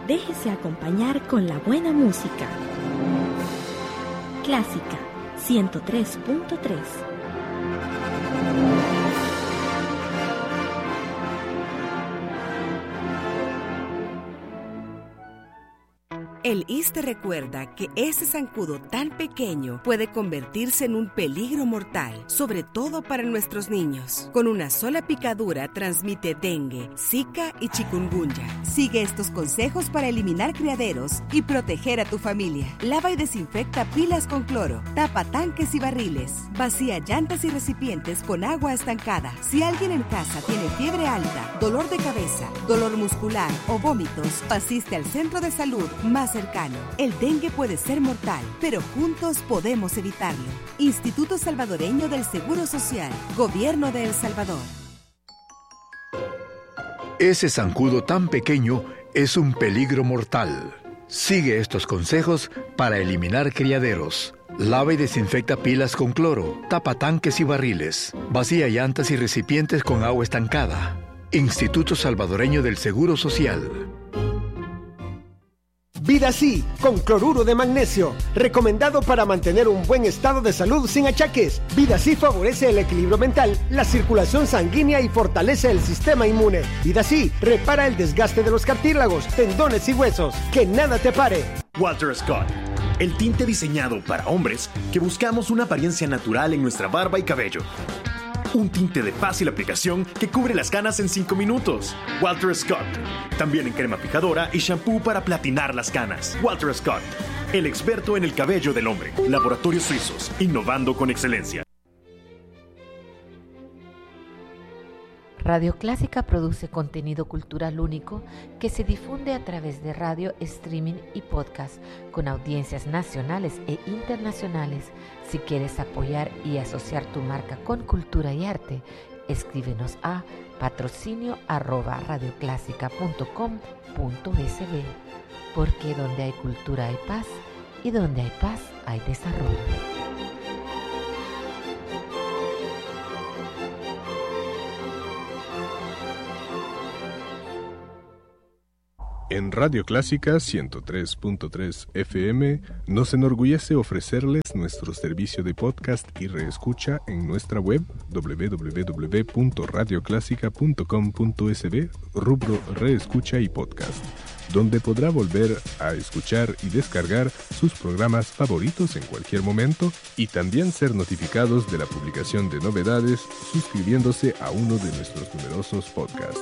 Déjese acompañar con la buena música. Clásica 103.3. El ISSSTE recuerda que ese zancudo tan pequeño puede convertirse en un peligro mortal, sobre todo para nuestros niños. Con una sola picadura transmite dengue, zika y chikungunya. Sigue estos consejos para eliminar criaderos y proteger a tu familia. Lava y desinfecta pilas con cloro, tapa tanques y barriles, vacía llantas y recipientes con agua estancada. Si alguien en casa tiene fiebre alta, dolor de cabeza, dolor muscular o vómitos, asiste al centro de salud más cercano. El dengue puede ser mortal, pero juntos podemos evitarlo. Instituto Salvadoreño del Seguro Social, Gobierno de El Salvador. Ese zancudo tan pequeño es un peligro mortal. Sigue estos consejos para eliminar criaderos. Lava y desinfecta pilas con cloro, tapa tanques y barriles, vacía llantas y recipientes con agua estancada. Instituto Salvadoreño del Seguro Social. VidaSí, con cloruro de magnesio, recomendado para mantener un buen estado de salud sin achaques. VidaSí favorece el equilibrio mental, la circulación sanguínea y fortalece el sistema inmune. VidaSí repara el desgaste de los cartílagos, tendones y huesos. Que nada te pare. Walter Scott, el tinte diseñado para hombres que buscamos una apariencia natural en nuestra barba y cabello. Un tinte de fácil aplicación que cubre las canas en 5 minutos. Walter Scott. También en crema fijadora y shampoo para platinar las canas. Walter Scott, el experto en el cabello del hombre. Laboratorios Suizos, innovando con excelencia. Radio Clásica produce contenido cultural único que se difunde a través de radio, streaming y podcast con audiencias nacionales e internacionales. Si quieres apoyar y asociar tu marca con cultura y arte, escríbenos a patrocinio@radioclásica.com.sb, porque donde hay cultura hay paz y donde hay paz hay desarrollo. En Radio Clásica 103.3 FM nos enorgullece ofrecerles nuestro servicio de podcast y reescucha en nuestra web www.radioclásica.com.sb, rubro Reescucha y Podcast, donde podrá volver a escuchar y descargar sus programas favoritos en cualquier momento y también ser notificados de la publicación de novedades suscribiéndose a uno de nuestros numerosos podcasts.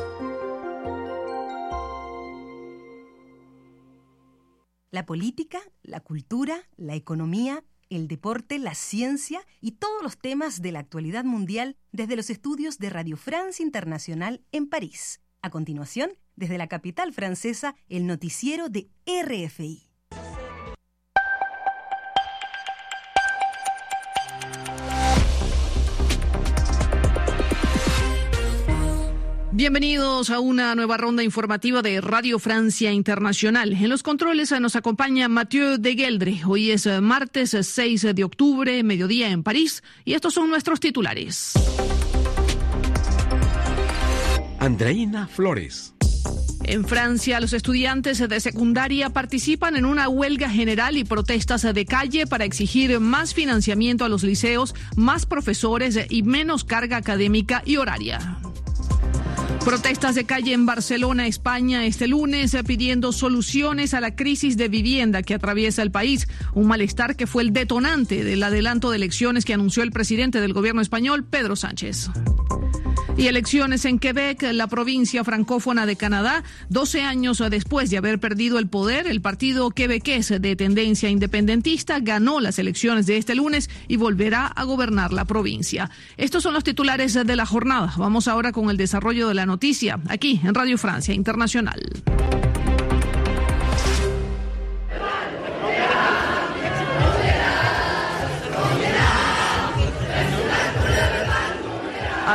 La política, la cultura, la economía, el deporte, la ciencia y todos los temas de la actualidad mundial desde los estudios de Radio France Internacional en París. A continuación, desde la capital francesa, el noticiero de RFI. Bienvenidos a una nueva ronda informativa de Radio Francia Internacional. En los controles nos acompaña Mathieu de Geldre. Hoy es martes 6 de octubre, mediodía en París, y estos son nuestros titulares. Andreina Flores. En Francia, los estudiantes de secundaria participan en una huelga general y protestas de calle para exigir más financiamiento a los liceos, más profesores y menos carga académica y horaria. Protestas de calle en Barcelona, España, este lunes, pidiendo soluciones a la crisis de vivienda que atraviesa el país. Un malestar que fue el detonante del adelanto de elecciones que anunció el presidente del gobierno español, Pedro Sánchez. Y elecciones en Quebec, la provincia francófona de Canadá. 12 años después de haber perdido el poder, el partido quebequés de tendencia independentista ganó las elecciones de este lunes y volverá a gobernar la provincia. Estos son los titulares de la jornada. Vamos ahora con el desarrollo de la noticia, aquí en Radio Francia Internacional.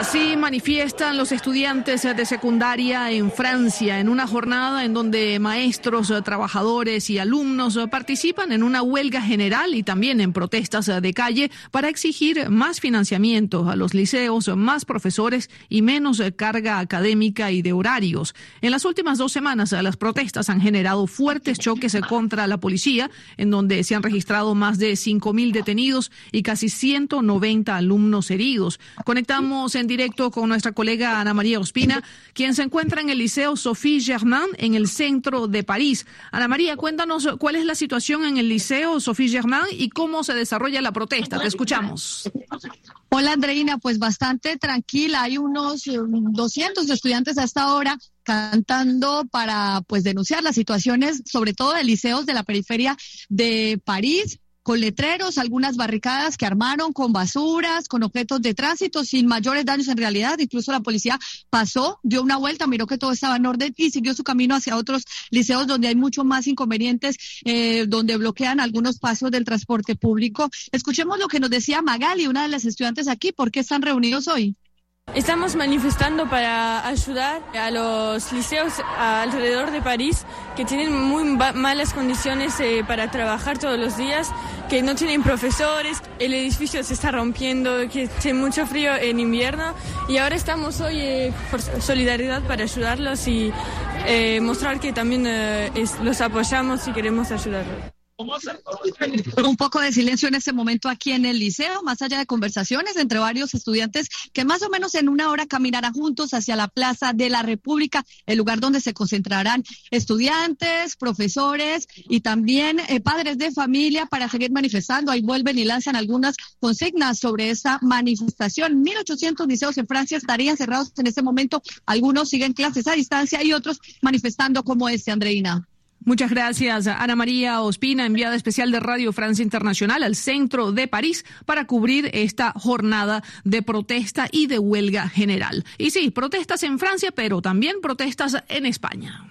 Así manifiestan los estudiantes de secundaria en Francia en una jornada en donde maestros, trabajadores y alumnos participan en una huelga general y también en protestas de calle para exigir más financiamiento a los liceos, más profesores y menos carga académica y de horarios. En las últimas 2 semanas las protestas han generado fuertes choques contra la policía, en donde se han registrado más de 5.000 detenidos y casi 190 alumnos heridos. Conectamos en directo con nuestra colega Ana María Ospina, quien se encuentra en el Liceo Sophie Germain en el centro de París. Ana María, cuéntanos cuál es la situación en el Liceo Sophie Germain y cómo se desarrolla la protesta. Te escuchamos. Hola, Andreina, pues bastante tranquila. Hay unos 200 estudiantes a esta hora cantando para denunciar las situaciones, sobre todo de liceos de la periferia de París, con letreros, algunas barricadas que armaron con basuras, con objetos de tránsito, sin mayores daños en realidad. Incluso la policía pasó, dio una vuelta, miró que todo estaba en orden y siguió su camino hacia otros liceos donde hay mucho más inconvenientes, donde bloquean algunos pasos del transporte público. Escuchemos lo que nos decía Magali, una de las estudiantes aquí. ¿Por qué están reunidos hoy? Estamos manifestando para ayudar a los liceos alrededor de París que tienen muy malas condiciones para trabajar todos los días, que no tienen profesores, el edificio se está rompiendo, que hace mucho frío en invierno y ahora estamos hoy por solidaridad para ayudarlos y mostrar que también los apoyamos y queremos ayudarlos. Un poco de silencio en este momento aquí en el liceo, más allá de conversaciones entre varios estudiantes que más o menos en una hora caminarán juntos hacia la Plaza de la República, el lugar donde se concentrarán estudiantes, profesores y también padres de familia para seguir manifestando. Ahí vuelven y lanzan algunas consignas sobre esta manifestación. 1.800 liceos en Francia estarían cerrados en este momento. Algunos siguen clases a distancia y otros manifestando como Andreina. Muchas gracias, Ana María Ospina, enviada especial de Radio Francia Internacional al centro de París para cubrir esta jornada de protesta y de huelga general. Y sí, protestas en Francia, pero también protestas en España.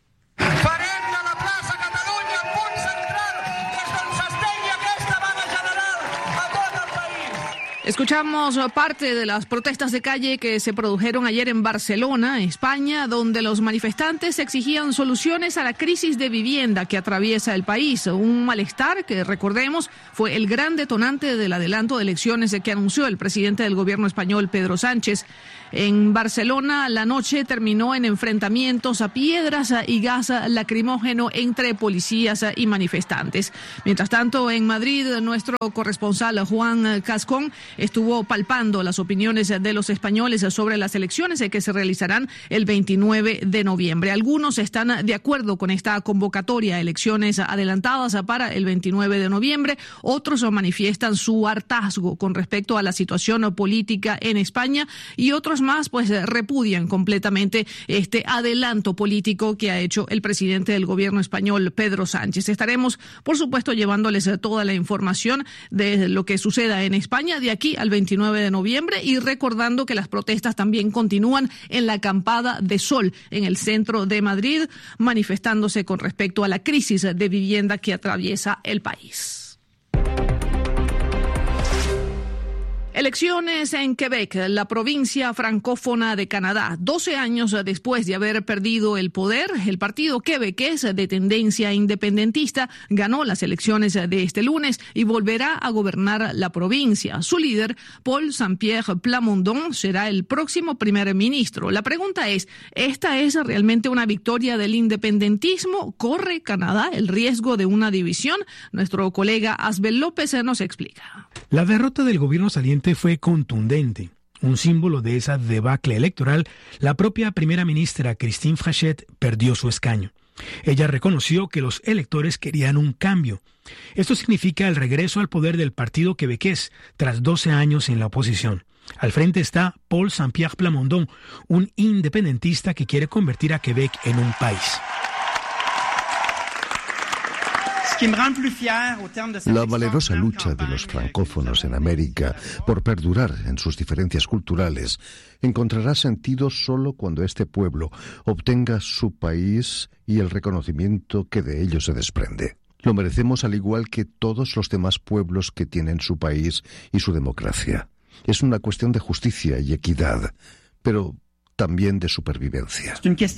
Escuchamos parte de las protestas de calle que se produjeron ayer en Barcelona, España, donde los manifestantes exigían soluciones a la crisis de vivienda que atraviesa el país. Un malestar que, recordemos, fue el gran detonante del adelanto de elecciones que anunció el presidente del gobierno español, Pedro Sánchez. En Barcelona, la noche terminó en enfrentamientos a piedras y gas lacrimógeno entre policías y manifestantes. Mientras tanto, en Madrid, nuestro corresponsal Juan Cascón estuvo palpando las opiniones de los españoles sobre las elecciones que se realizarán el 29 de noviembre. Algunos están de acuerdo con esta convocatoria a elecciones adelantadas para el 29 de noviembre. Otros manifiestan su hartazgo con respecto a la situación política en España y otros más repudian completamente este adelanto político que ha hecho el presidente del gobierno español, Pedro Sánchez. Estaremos, por supuesto, llevándoles toda la información de lo que suceda en España de aquí al 29 de noviembre y recordando que las protestas también continúan en la Acampada de Sol, en el centro de Madrid, manifestándose con respecto a la crisis de vivienda que atraviesa el país. Elecciones en Quebec, la provincia francófona de Canadá. 12 años después de haber perdido el poder, el partido quebequés de tendencia independentista ganó las elecciones de este lunes y volverá a gobernar la provincia. Su líder, Paul Saint-Pierre Plamondon, será el próximo primer ministro. La pregunta es, ¿esta es realmente una victoria del independentismo? ¿Corre Canadá el riesgo de una división? Nuestro colega Asbel López nos explica. La derrota del gobierno saliente fue contundente. Un símbolo de esa debacle electoral, la propia primera ministra Christine Frechette perdió su escaño. Ella reconoció que los electores querían un cambio. Esto significa el regreso al poder del partido quebequés tras 12 años en la oposición. Al frente está Paul Saint-Pierre Plamondon, un independentista que quiere convertir a Quebec en un país. La valerosa lucha de los francófonos en América por perdurar en sus diferencias culturales encontrará sentido solo cuando este pueblo obtenga su país y el reconocimiento que de ello se desprende. Lo merecemos al igual que todos los demás pueblos que tienen su país y su democracia. Es una cuestión de justicia y equidad, pero también de supervivencia.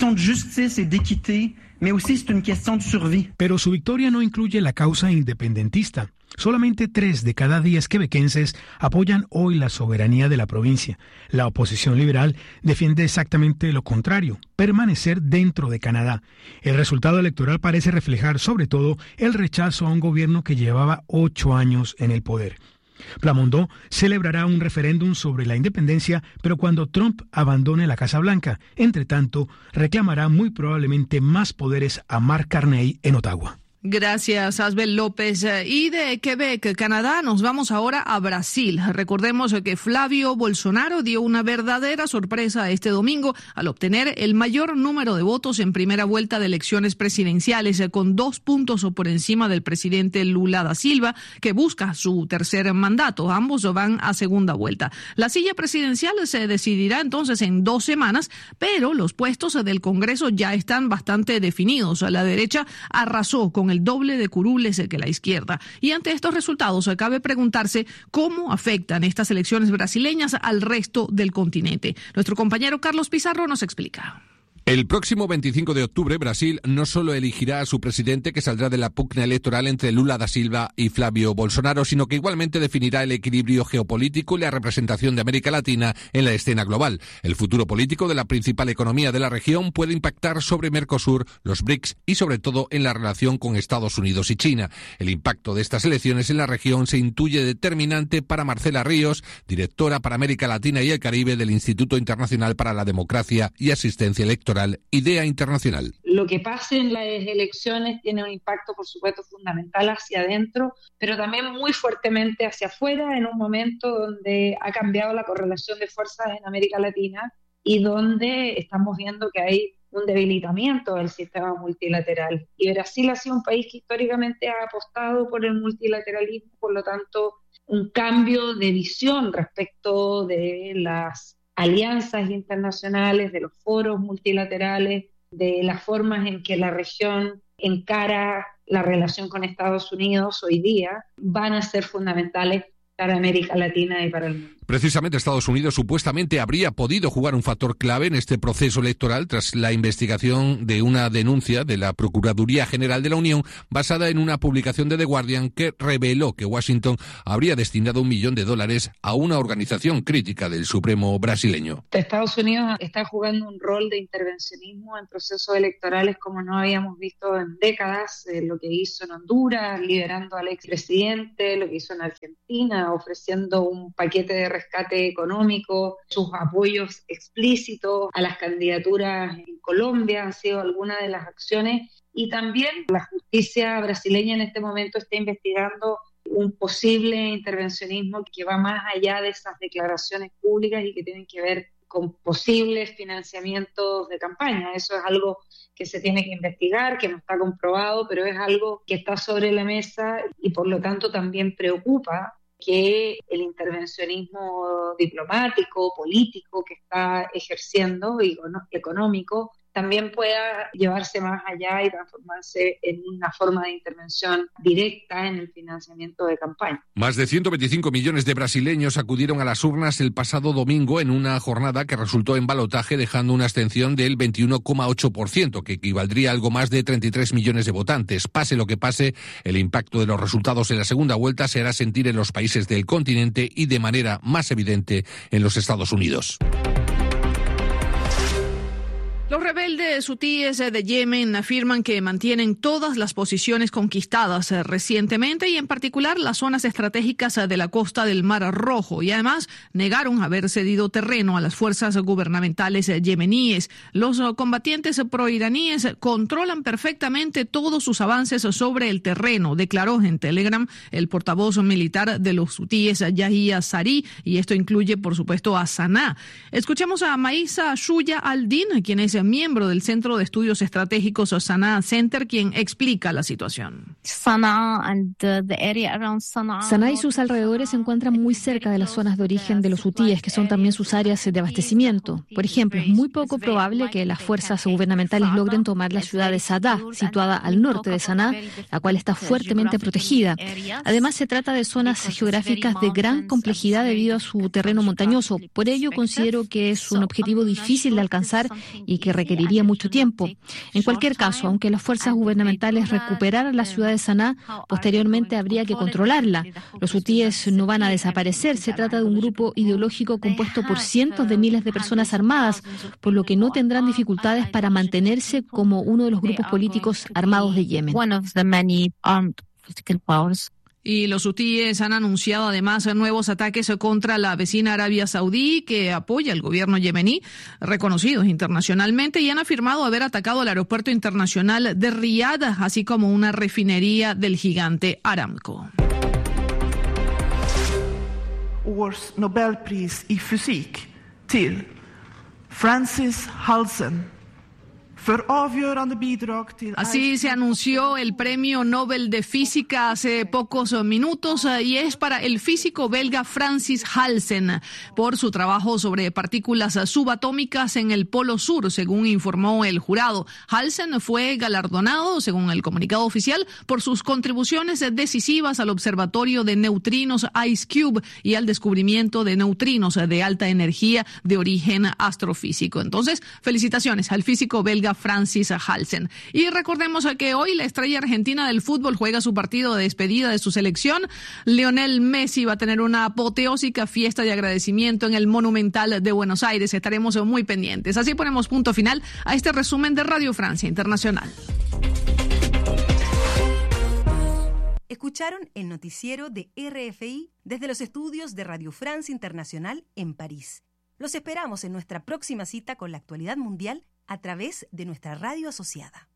Pero su victoria no incluye la causa independentista. Solamente 3 de cada 10 quebequenses apoyan hoy la soberanía de la provincia. La oposición liberal defiende exactamente lo contrario, permanecer dentro de Canadá. El resultado electoral parece reflejar sobre todo el rechazo a un gobierno que llevaba 8 años en el poder. Plamondon celebrará un referéndum sobre la independencia, pero cuando Trump abandone la Casa Blanca. Entre tanto, reclamará muy probablemente más poderes a Mark Carney en Ottawa. Gracias, Asbel López. Y de Quebec, Canadá, nos vamos ahora a Brasil. Recordemos que Flavio Bolsonaro dio una verdadera sorpresa este domingo al obtener el mayor número de votos en primera vuelta de elecciones presidenciales, con 2 puntos por encima del presidente Lula da Silva, que busca su tercer mandato. Ambos van a segunda vuelta. La silla presidencial se decidirá entonces en 2 semanas, pero los puestos del Congreso ya están bastante definidos. La derecha arrasó con el doble de curules que la izquierda. Y ante estos resultados, cabe preguntarse cómo afectan estas elecciones brasileñas al resto del continente. Nuestro compañero Carlos Pizarro nos explica. El próximo 25 de octubre, Brasil no solo elegirá a su presidente, que saldrá de la pugna electoral entre Lula da Silva y Flavio Bolsonaro, sino que igualmente definirá el equilibrio geopolítico y la representación de América Latina en la escena global. El futuro político de la principal economía de la región puede impactar sobre Mercosur, los BRICS y sobre todo en la relación con Estados Unidos y China. El impacto de estas elecciones en la región se intuye determinante para Marcela Ríos, directora para América Latina y el Caribe del Instituto Internacional para la Democracia y Asistencia Electoral, IDEA Internacional. Lo que pase en las elecciones tiene un impacto, por supuesto, fundamental hacia adentro, pero también muy fuertemente hacia afuera, en un momento donde ha cambiado la correlación de fuerzas en América Latina y donde estamos viendo que hay un debilitamiento del sistema multilateral. Y Brasil ha sido un país que históricamente ha apostado por el multilateralismo, por lo tanto, un cambio de visión respecto de las alianzas internacionales, de los foros multilaterales, de las formas en que la región encara la relación con Estados Unidos hoy día, van a ser fundamentales para América Latina y para el mundo. Precisamente Estados Unidos supuestamente habría podido jugar un factor clave en este proceso electoral tras la investigación de una denuncia de la Procuraduría General de la Unión basada en una publicación de The Guardian que reveló que Washington habría destinado $1 millón a una organización crítica del Supremo brasileño. Estados Unidos está jugando un rol de intervencionismo en procesos electorales como no habíamos visto en décadas, lo que hizo en Honduras, liberando al expresidente, lo que hizo en Argentina, ofreciendo un paquete de rescate económico, sus apoyos explícitos a las candidaturas en Colombia han sido algunas de las acciones, y también la justicia brasileña en este momento está investigando un posible intervencionismo que va más allá de esas declaraciones públicas y que tienen que ver con posibles financiamientos de campaña. Eso es algo que se tiene que investigar, que no está comprobado, pero es algo que está sobre la mesa y por lo tanto también preocupa que el intervencionismo diplomático, político que está ejerciendo y económico también pueda llevarse más allá y transformarse en una forma de intervención directa en el financiamiento de campaña. Más de 125 millones de brasileños acudieron a las urnas el pasado domingo en una jornada que resultó en balotaje, dejando una abstención del 21,8%, que equivaldría a algo más de 33 millones de votantes. Pase lo que pase, el impacto de los resultados en la segunda vuelta se hará sentir en los países del continente y de manera más evidente en los Estados Unidos. Los rebeldes hutíes de Yemen afirman que mantienen todas las posiciones conquistadas recientemente y en particular las zonas estratégicas de la costa del Mar Rojo, y además negaron haber cedido terreno a las fuerzas gubernamentales yemeníes. Los combatientes proiraníes controlan perfectamente todos sus avances sobre el terreno, declaró en Telegram el portavoz militar de los hutíes, Yahya Sari, y esto incluye por supuesto a Sanaa. Escuchemos a Maisa Shuya al-Din, quien es miembro del Centro de Estudios Estratégicos Sanaa Center, quien explica la situación. Sanaa y sus alrededores se encuentran muy cerca de las zonas de origen de los hutíes, que son también sus áreas de abastecimiento. Por ejemplo, es muy poco probable que las fuerzas gubernamentales logren tomar la ciudad de Saada, situada al norte de Sanaa, la cual está fuertemente protegida. Además, se trata de zonas geográficas de gran complejidad debido a su terreno montañoso. Por ello, considero que es un objetivo difícil de alcanzar y que requeriría mucho tiempo. En cualquier caso, aunque las fuerzas gubernamentales recuperaran la ciudad de Sanaa, posteriormente habría que controlarla. Los hutíes no van a desaparecer. Se trata de un grupo ideológico compuesto por cientos de miles de personas armadas, por lo que no tendrán dificultades para mantenerse como uno de los grupos políticos armados de Yemen. Y los hutíes han anunciado además nuevos ataques contra la vecina Arabia Saudí, que apoya al gobierno yemení, reconocidos internacionalmente, y han afirmado haber atacado el aeropuerto internacional de Riyadh, así como una refinería del gigante Aramco. Års Nobelpris i fysik till Francis Halsen. Así se anunció el Premio Nobel de Física hace pocos minutos y es para el físico belga Francis Halsen por su trabajo sobre partículas subatómicas en el Polo Sur, según informó el jurado. Halsen fue galardonado, según el comunicado oficial, por sus contribuciones decisivas al observatorio de neutrinos IceCube y al descubrimiento de neutrinos de alta energía de origen astrofísico. Entonces, felicitaciones al físico belga Francis Halsen. Y recordemos que hoy la estrella argentina del fútbol juega su partido de despedida de su selección. Lionel Messi va a tener una apoteósica fiesta de agradecimiento en el Monumental de Buenos Aires. Estaremos muy pendientes. Así ponemos punto final a este resumen de Radio Francia Internacional. Escucharon el noticiero de RFI desde los estudios de Radio Francia Internacional en París. Los esperamos en nuestra próxima cita con la actualidad mundial a través de nuestra radio asociada.